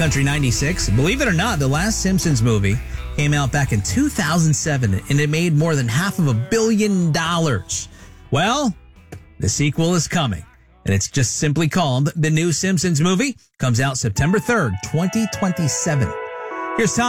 Country 96. Believe it or not, the last Simpsons movie came out back in 2007, and it made more than $500 million. Well, the sequel is coming, and it's just simply called The New Simpsons Movie. Comes out September 3rd, 2027. Here's Tom.